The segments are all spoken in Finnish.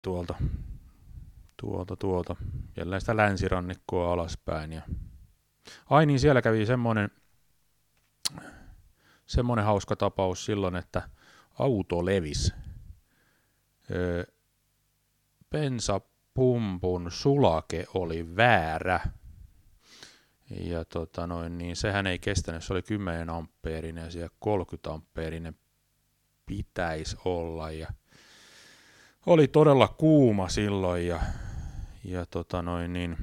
tuolta. Jälleen sitä länsirannikkoa alaspäin. Ja ai niin, siellä kävi semmoinen hauska tapaus silloin, että auto levisi. Bensapumpun sulake oli väärä. Ja niin sehän ei kestänyt, se oli 10 ampeerinen ja siellä 30 ampeerinen pitäisi olla. Ja oli todella kuuma silloin ja niin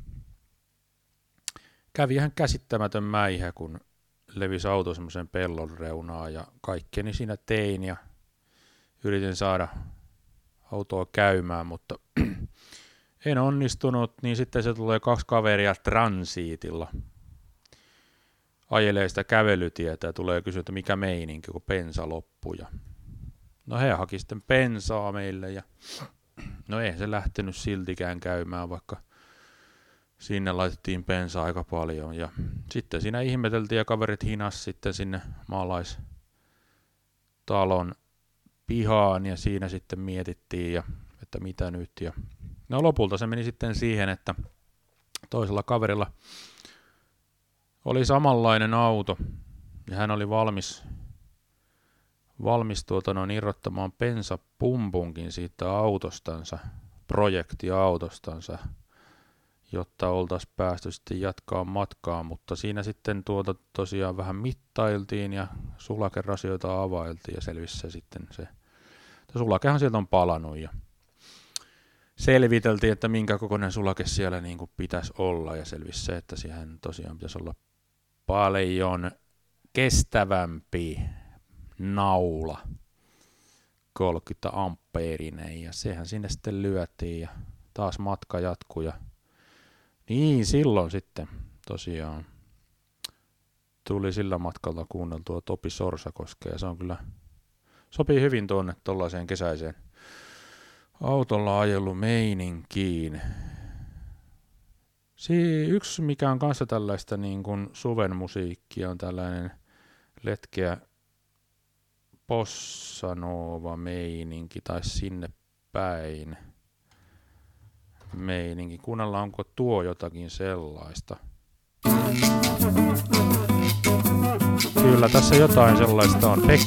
kävi ihan käsittämätön mäihä, kun levisi auto semmoisen pellon reunaan ja kaikkeni siinä tein ja yritin saada autoa käymään, mutta en onnistunut, niin sitten se tulee 2 kaveria transiitilla. Ajelee sitä kävelytietä ja tulee kysyä, että mikä meininki, kun bensa loppui. No he haki sitten bensaa meille ja no ei se lähtenyt siltikään käymään, vaikka sinne laitettiin bensaa aika paljon. Ja sitten siinä ihmeteltiin ja kaverit hinas sitten sinne maalaistalon pihaan ja siinä sitten mietittiin, että mitä nyt. Ja no lopulta se meni sitten siihen, että toisella kaverilla oli samanlainen auto ja hän oli valmis irrottamaan bensapumpunkin siitä autostansa, projektiautostansa, jotta oltaisiin päästy sitten jatkaa matkaa, mutta siinä sitten tosiaan vähän mittailtiin ja sulakerasioita availtiin ja selvisi se sitten se sulakehan sieltä on palannut ja selviteltiin, että minkä kokoinen sulake siellä niin kuin pitäisi olla ja selvisi se, että siihen tosiaan pitäisi olla paljon kestävämpi naula 30 ampeerinen ja sehän sinne sitten lyötiin ja taas matka jatkui ja niin silloin sitten tosiaan tuli sillä matkalla kuunneltua Topi Sorsakoskea ja se on kyllä sopii hyvin tuonne tollaiseen kesäiseen autolla ajellut meininkiin. Yksi mikä on kanssa tällaista niin kuin suven musiikkia on tällainen letkeä bossanova meininki tai sinne päin meininki. Kuunnellaan, onko tuo jotakin sellaista. Kyllä tässä jotain sellaista on.